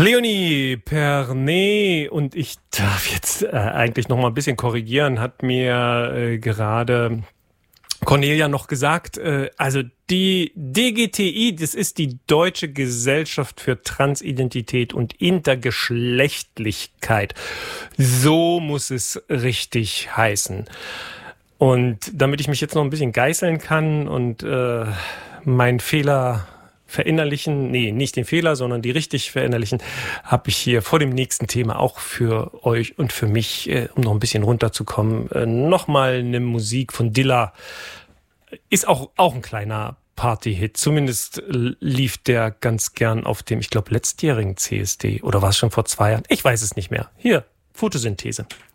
Leonie Pernet, und ich darf jetzt eigentlich noch mal ein bisschen korrigieren, hat mir gerade Cornelia noch gesagt, also die DGTI, das ist die Deutsche Gesellschaft für Transidentität und Intergeschlechtlichkeit. So muss es richtig heißen. Und damit ich mich jetzt noch ein bisschen geißeln kann und meinen Fehler verinnerlichen, nicht den Fehler, sondern die richtig verinnerlichen, habe ich hier vor dem nächsten Thema auch für euch und für mich, um noch ein bisschen runterzukommen, nochmal eine Musik von Dilla. Ist auch ein kleiner Party-Hit. Zumindest lief der ganz gern auf dem, ich glaube, letztjährigen CSD. Oder war es schon vor 2 Jahren? Ich weiß es nicht mehr. Hier, Photosynthese.